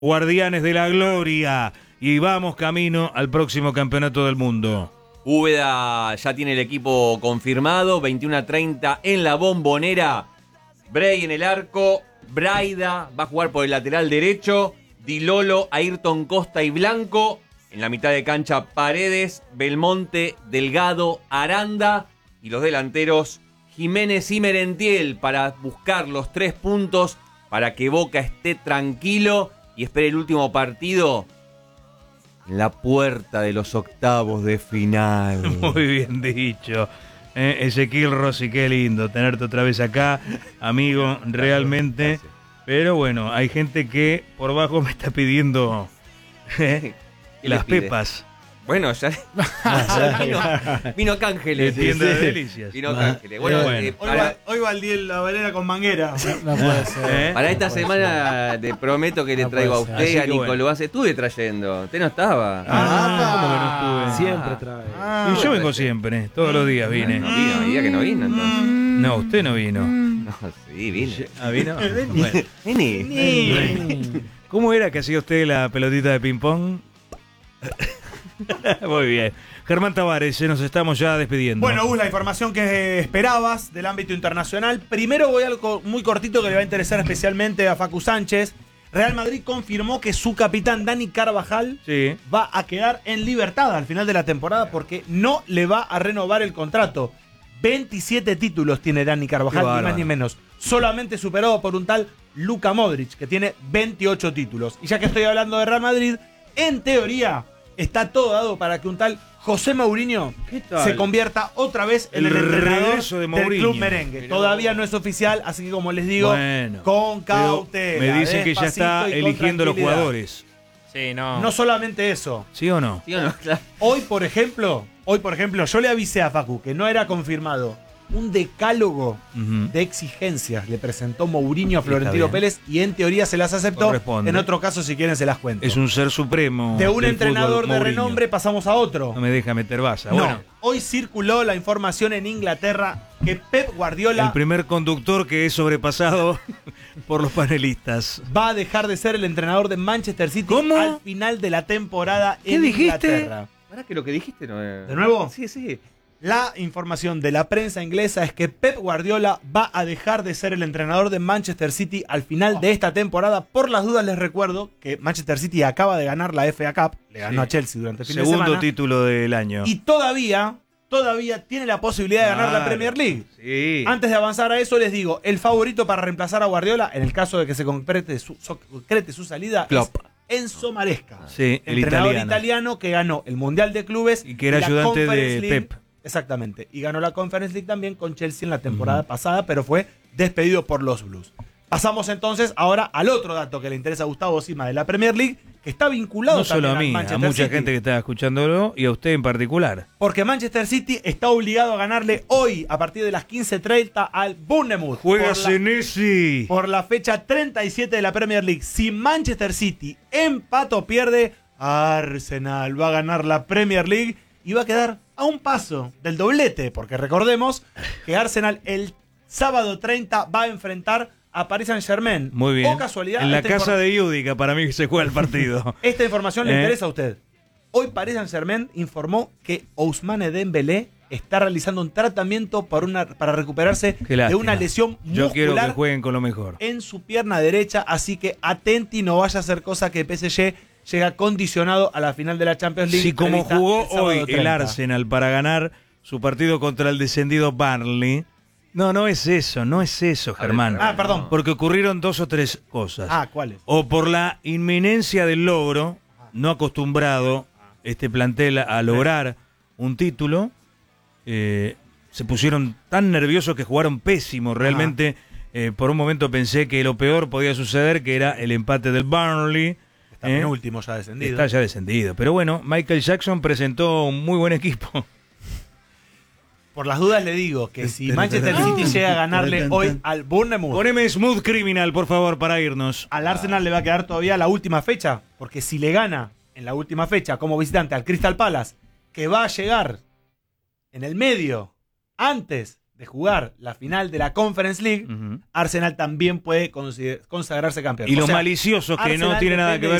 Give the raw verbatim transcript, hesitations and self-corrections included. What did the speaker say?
Guardianes de la Gloria. Y vamos camino al próximo campeonato del mundo. Úbeda ya tiene el equipo confirmado, veintiuno a treinta en la Bombonera. Bray en el arco, Braida va a jugar por el lateral derecho, Di Lolo, Ayrton Costa y Blanco. En la mitad de cancha, Paredes, Belmonte, Delgado, Aranda. Y los delanteros, Jiménez y Merentiel, para buscar los tres puntos, para que Boca esté tranquilo y espere el último partido en la puerta de los octavos de final. Muy bien dicho. Eh, Ezequiel Rossi, qué lindo tenerte otra vez acá, amigo, realmente. Gracias. Pero bueno, hay gente que por bajo me está pidiendo eh, las pide? pepas. Bueno, ya vino, vino Cángeles. Tienda de delicias. Vino Cángeles. Bueno, Bueno. eh, Hoy, para, va, hoy va el día la valera con manguera. No puede ser. ¿Eh? para esta semana te prometo que le No traigo a puede ser. usted, Así a que Nico bueno. Loaz. Estuve trayendo. Usted no estaba. Ah, ¿cómo que no estuve? Siempre trae. Ah, Y yo vengo siempre, todos los días vine. No vino, me diga que no vino entonces. No, usted no vino. No, sí, vine. ¿Ah, vino? Bueno. Vení. ¿Cómo era que hacía usted la pelotita de ping-pong? Muy bien. Germán Tavares, eh, nos estamos ya despidiendo. Bueno, Gus, la información que esperabas del ámbito internacional. Primero voy a algo muy cortito que le va a interesar especialmente a Facu Sánchez. Real Madrid confirmó que su capitán Dani Carvajal Sí. va a quedar en libertad al final de la temporada porque no le va a renovar el contrato. veintisiete títulos tiene Dani Qué Carvajal, ni bárbaro. más ni menos. Solamente superado por un tal Luka Modric, que tiene veintiocho títulos. Y ya que estoy hablando de Real Madrid, en teoría está todo dado para que un tal José Mourinho ¿Qué tal? se convierta otra vez en el, El entrenador regreso de del Mourinho. club merengue. Todavía no es oficial, así que como les digo, Bueno, con pero cautela. me dicen que ya está despacito y con eligiendo los tranquilidad. jugadores. Sí, no. No solamente eso. ¿Sí o no? ¿Sí o no? Claro. Hoy, por ejemplo, hoy, por ejemplo, yo le avisé a Facu que no era confirmado. Un decálogo Ujú. de exigencias le presentó Mourinho a Está Florentino bien. Pérez y en teoría se las aceptó. Corresponde. En otro caso, si quieren, se las cuento. Es un ser supremo. de un del entrenador fútbol, de Mourinho. renombre pasamos a otro. No me deja meter baza. No, Bueno, hoy circuló la información en Inglaterra que Pep Guardiola el primer conductor que es sobrepasado por los panelistas. va a dejar de ser el entrenador de Manchester City ¿Cómo? al final de la temporada ¿Qué en dijiste? Inglaterra. Pará que lo que dijiste no es... ¿De nuevo? Sí, sí. La información de la prensa inglesa es que Pep Guardiola va a dejar de ser el entrenador de Manchester City al final de esta temporada. Por las dudas les recuerdo que Manchester City acaba de ganar la F A Cup, le ganó Sí. a Chelsea durante el fin de Segundo semana título del año. y todavía, todavía tiene la posibilidad de ganar la Claro. Premier League. Sí. Antes de avanzar a eso les digo, el favorito para reemplazar a Guardiola, en el caso de que se concrete su, so- concrete su salida, Klopp. es Enzo Maresca. Sí, el entrenador italiano. italiano que ganó el Mundial de Clubes Y que era la ayudante de Conference League. Pep. Exactamente. Y ganó la Conference League también con Chelsea en la temporada pasada, pero fue despedido por los Blues. Pasamos entonces ahora al otro dato que le interesa a Gustavo Sima de la Premier League, que está vinculado No solo también a al mí, a Manchester mucha City. gente que está escuchándolo y a usted en particular. Porque Manchester City está obligado a ganarle hoy, a partir de las quince treinta, al Bournemouth. Juega por la- Senesi. por la fecha treinta y siete de la Premier League. Si Manchester City empata o pierde, Arsenal va a ganar la Premier League y va a quedar a un paso del doblete, porque recordemos que Arsenal el sábado treinta va a enfrentar a Paris Saint-Germain. Muy bien. O casualidad, En la esta casa infor- de Yudica, para mí que se juega el partido. esta información le ¿Eh? interesa a usted. Hoy Paris Saint-Germain informó que Ousmane Dembélé está realizando un tratamiento para, una, para recuperarse Qué de lástima. una lesión Yo quiero que muscular jueguen con lo mejor. en su pierna derecha, así que atenti, no vaya a ser cosa que P S G llega condicionado a la final de la Champions League. Si como prevista jugó el sábado hoy el treinta. Arsenal para ganar su partido contra el descendido Burnley. No, no es eso, no es eso, Germán. Ah, perdón. Porque ocurrieron dos o tres cosas. Ah, ¿cuáles? O por la inminencia del logro, no acostumbrado este plantel a lograr un título, eh, se pusieron tan nerviosos que jugaron pésimo. Realmente, eh, por un momento pensé que lo peor podía suceder, que era el empate del Burnley. Está ¿eh? penúltimo ya descendido. Está ya descendido. Pero bueno, Michael Jackson presentó un muy buen equipo. Por las dudas le digo que si Manchester City llega a ganarle hoy al Bournemouth, Poneme Smooth Criminal, por favor, para irnos. al Arsenal le va a quedar todavía la última fecha, porque si le gana en la última fecha como visitante al Crystal Palace, que va a llegar en el medio, antes de jugar la final de la Conference League, Ujú. Arsenal también puede consider- consagrarse campeón. Y O los sea, maliciosos que no Arsenal tienen nada que depende ver